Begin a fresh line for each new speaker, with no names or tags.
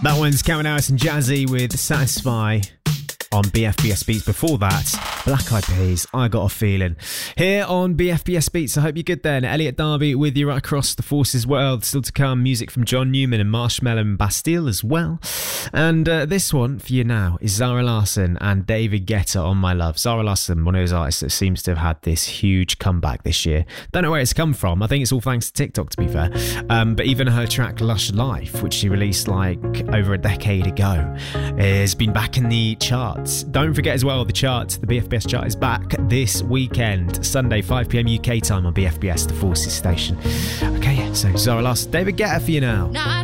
That one's Calvin Harris and Jazzy with Satisfy on BFBS Beats. Before that, Black Eyed Peas, I Got a Feeling. Here on BFBS Beats, I hope you're good then. Elliot Darby with you right across the Forces world. Still to come, music from John Newman and Marshmello and Bastille as well. And this one for you now is Zara Larsson and David Guetta on My Love. Zara Larsson, one of those artists that seems to have had this huge comeback this year. Don't know where it's come from. I think it's all thanks to TikTok, to be fair. But even her track Lush Life, which she released like over a decade ago, has been back in the charts. Don't forget as well, the BFBS chart is back this weekend, Sunday 5pm UK time on BFBS, the Forces station. Okay, so Zara Larsson, David Guetta for you now.